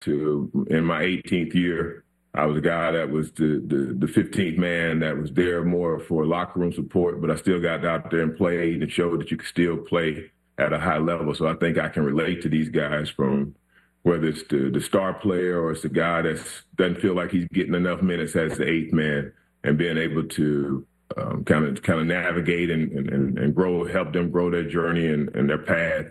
to in my 18th year. I was a guy that was the 15th man that was there more for locker room support, but I still got out there and played and showed that you could still play at a high level. So I think I can relate to these guys from whether it's the star player or it's the guy that doesn't feel like he's getting enough minutes as the eighth man and being able to kind of navigate and grow, help them grow their journey and their path.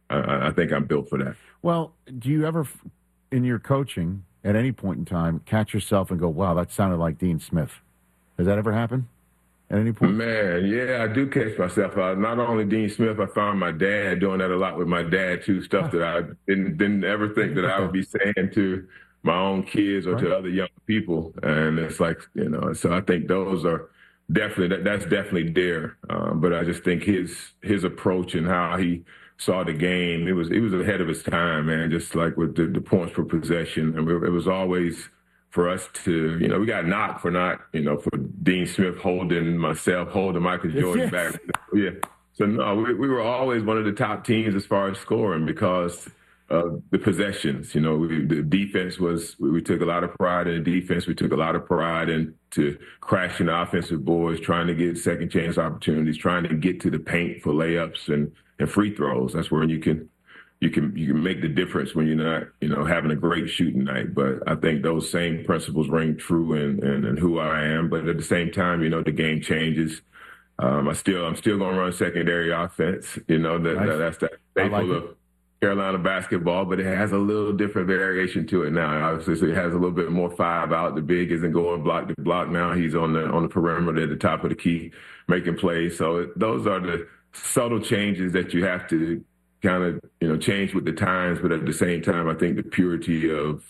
I think I'm built for that. Well, do you ever, in your coaching, at any point in time, catch yourself and go, wow, that sounded like Dean Smith? Has that ever happened at any point? Man, yeah, I do catch myself. Not only Dean Smith, I found my dad doing that a lot with my dad, too, stuff that I didn't ever think that I would be saying to my own kids or to other young people. And it's like, so I think those are definitely, that's definitely there. But I just think his approach and how he saw the game, it was ahead of his time, man, just like with the points per possession. And it was always for us to, we got knocked for not, for Dean Smith holding Michael Jordan back. Yeah. So, no, we were always one of the top teams as far as scoring because of the possessions. The defense we took a lot of pride in the defense. We took a lot of pride into crashing the offensive boards, trying to get second chance opportunities, trying to get to the paint for layups and free throws. That's where you can make the difference when you're not, having a great shooting night. But I think those same principles ring true in who I am. But at the same time, the game changes. I'm still going to run secondary offense. That's the staple of Carolina basketball, but it has a little different variation to it now. Obviously, it has a little bit more 5 out. The big isn't going block to block now. He's on the perimeter at the top of the key, making plays. So those are the subtle changes that you have to kind of, change with the times. But at the same time, I think the purity of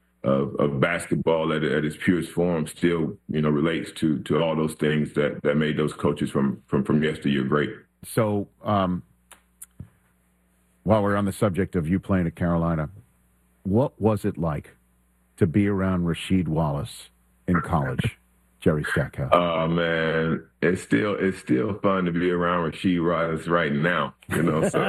basketball at its purest form still, relates to all those things that made those coaches from yesteryear great. So, while we're on the subject of you playing at Carolina, what was it like to be around Rasheed Wallace in college, Jerry Stackhouse? Oh man, it's still fun to be around Rasheed Wallace right now. So,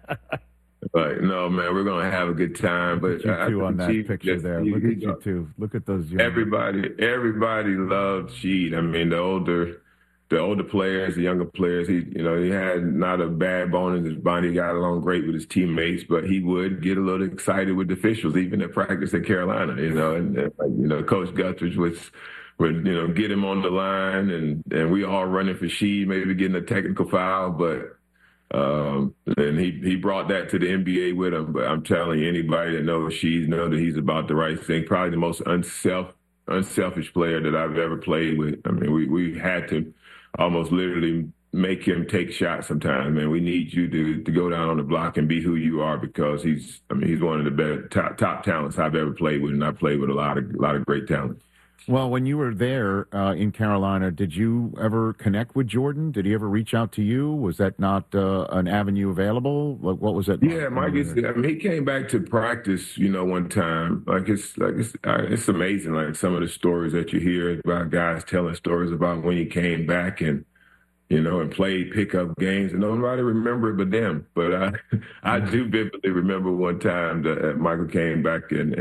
but no, man, we're gonna have a good time. But you two on that picture there. Look at you two. Look at those. Everybody loved Sheed. I mean, the older players, the younger players, he had not a bad bone in his body. He got along great with his teammates, but he would get a little excited with the officials, even at practice at Carolina, and Coach Guthridge would get him on the line, and we all running for Sheed, maybe getting a technical foul, but and he brought that to the NBA with him. But I'm telling you, anybody that knows Sheed know that he's about the right thing. Probably the most unselfish player that I've ever played with. I mean, we had to almost literally make him take shots sometimes, man. We need you to go down on the block and be who you are because he's one of the best top talents I've ever played with, and I played with a lot of great talent. Well, when you were there in Carolina, did you ever connect with Jordan? Did he ever reach out to you? Was that not an avenue available? What was that? Yeah, Mike. He came back to practice, one time. It's amazing. Like some of the stories that you hear about guys telling stories about when he came back and played pickup games, and nobody remember it but them. But I do vividly remember one time that Michael came back and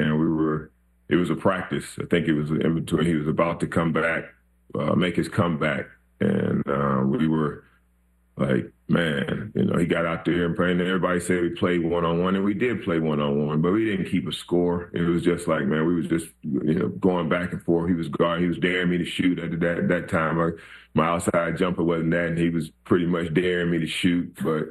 it was a practice. I think it was in between. He was about to come back, make his comeback. And we were like, man, he got out there and playing. Everybody said we played one-on-one, and we did play one-on-one, but we didn't keep a score. It was just like, man, we was just, going back and forth. He was guarding. He was daring me to shoot at that time. My outside jumper wasn't that, and he was pretty much daring me to shoot. But,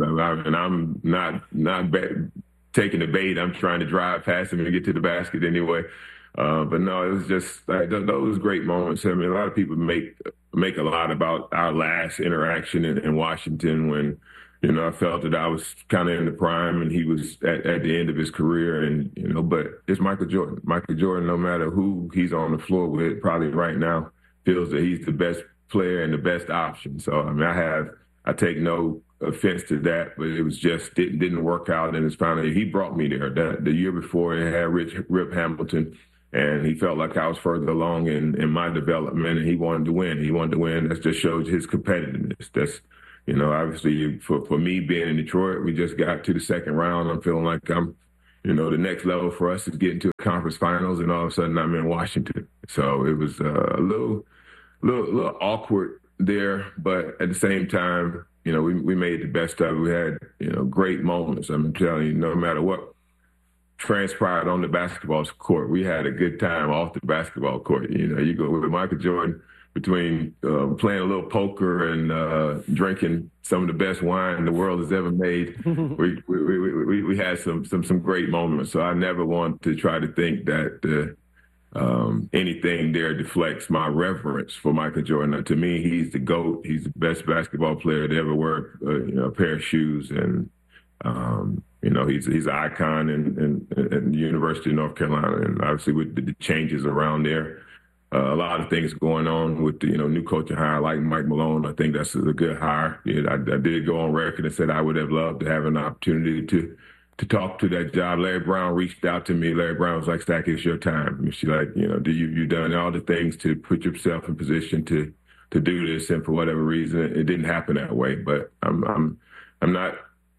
I'm not taking the bait. I'm trying to drive past him and get to the basket anyway. But no, it was just like those great moments. I mean, a lot of people make a lot about our last interaction in Washington when, I felt that I was kind of in the prime and he was at the end of his career. And, but it's Michael Jordan. Michael Jordan, no matter who he's on the floor with, probably right now feels that he's the best player and the best option. So, I mean, I take no offense to that, but it was just didn't work out. And it's finally, he brought me there. The year before, it had Rip Hamilton, and he felt like I was further along in my development, and he wanted to win. That just shows his competitiveness. That's, obviously for me being in Detroit, we just got to the second round. I'm feeling like I'm the next level for us is getting to the conference finals, and all of a sudden I'm in Washington. So it was a little awkward there, but at the same time, we made the best of it. We had, great moments. I'm telling you, no matter what transpired on the basketball court, we had a good time off the basketball court. You go with Michael Jordan between playing a little poker and drinking some of the best wine the world has ever made. we had some great moments. So I never want to try to think that anything there deflects my reverence for Michael Jordan. To me, he's the GOAT. He's the best basketball player to ever wear a pair of shoes, and he's an icon in the University of North Carolina. And obviously with the changes around there, a lot of things going on with the new coaching hire like Mike Malone. I think that's a good hire. I did go on record and said I would have loved to have an opportunity to talk to that job. Larry Brown reached out to me. Larry Brown was like, "Stack, it's your time." And she's like, you've done all the things to put yourself in position to do this, and for whatever reason, it didn't happen that way. But I'm not,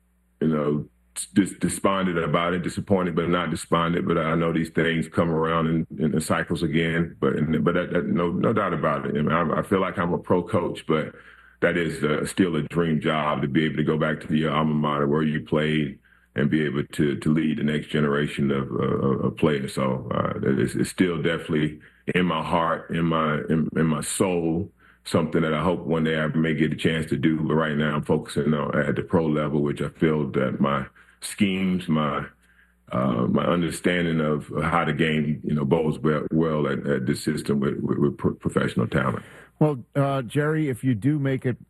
despondent about it, disappointed, but not despondent. But I know these things come around in cycles again. But no doubt about it. I feel like I'm a pro coach, but that is still a dream job to be able to go back to your alma mater where you played and be able to lead the next generation of players. So it's still definitely in my heart, in my soul, something that I hope one day I may get a chance to do. But right now I'm focusing on at the pro level, which I feel that my schemes, my understanding of how the game, bodes well at this system with professional talent. Well, Jerry, if you do make it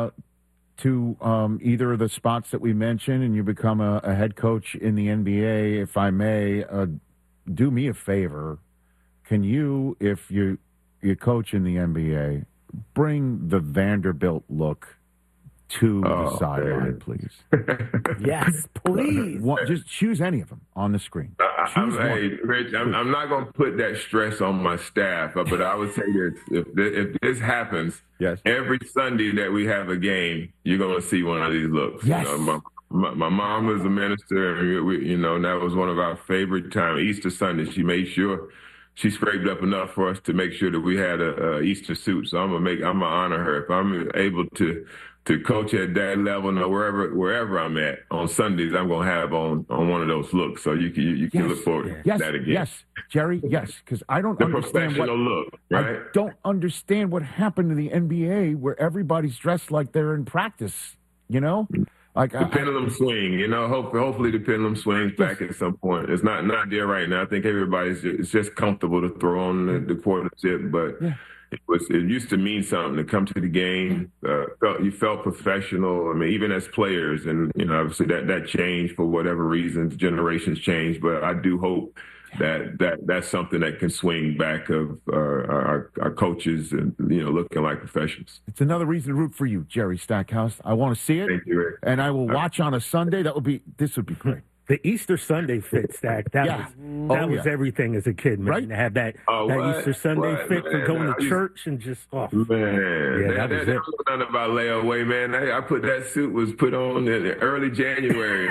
to either of the spots that we mentioned and you become a head coach in the NBA, if I may, do me a favor. Can you, if you coach in the NBA, bring the Vanderbilt look to the sideline, please? Yes, please. Just choose any of them on the screen. Hey, Rich, I'm not going to put that stress on my staff, but I would say this: if this happens, yes, every Sunday that we have a game, you're going to see one of these looks. Yes. My mom was a minister, and that was one of our favorite times. Easter Sunday, she made sure she scraped up enough for us to make sure that we had a Easter suit. So I'm gonna honor her if I'm able to coach at that level, and wherever I'm at on Sundays. I'm gonna have on one of those looks, so you can look forward to that again. Yes, Jerry. Yes, because I don't understand professional look. Right? I don't understand what happened to the NBA where everybody's dressed like they're in practice. Like the pendulum swing, hopefully the pendulum swings back at some point. It's not there right now. I think everybody's just comfortable to throw on the quarter zip, but it used to mean something to come to the game. You felt professional. I mean, even as players, and obviously that changed for whatever reasons. Generations changed, but I do hope that's something that can swing back of our coaches and looking like professionals. It's another reason to root for you, Jerry Stackhouse. I want to see it. Thank you, Rick. And I will watch on a Sunday. This would be great. The Easter Sunday fit, Stack. That was everything as a kid, man. Right? To have that Easter Sunday fit for going to church and just that was nothing about layaway, man. I put that suit was put on in early January.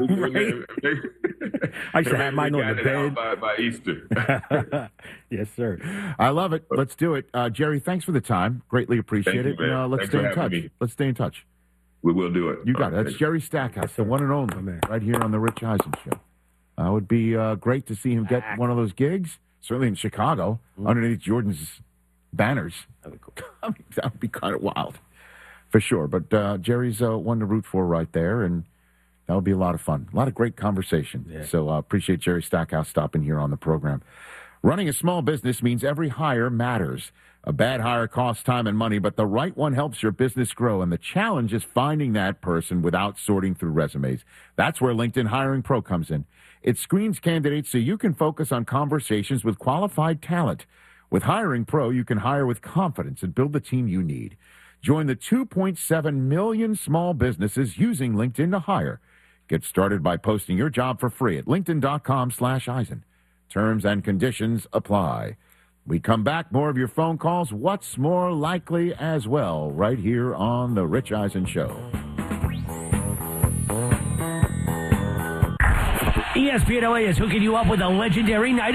I used to have mine on the bed by Easter. Yes, sir. I love it. Let's do it, Jerry. Thanks for the time. Greatly appreciate it. Let's stay in touch. Let's stay in touch. We will do it. You got it. That's Jerry Stackhouse, the one and only, right here on the Rich Eisen Show. It would be great to see him get one of those gigs, certainly in Chicago, underneath Jordan's banners. That'd be cool. I mean, that would be kind of wild, for sure. But Jerry's one to root for right there, and that would be a lot of fun. A lot of great conversation. Yeah. So appreciate Jerry Stackhouse stopping here on the program. Running a small business means every hire matters. A bad hire costs time and money, but the right one helps your business grow. And the challenge is finding that person without sorting through resumes. That's where LinkedIn Hiring Pro comes in. It screens candidates so you can focus on conversations with qualified talent. With Hiring Pro, you can hire with confidence and build the team you need. Join the 2.7 million small businesses using LinkedIn to hire. Get started by posting your job for free at linkedin.com/Eisen. Terms and conditions apply. We come back, more of your phone calls. What's more likely as well, right here on The Rich Eisen Show. ESPN LA is hooking you up with a legendary night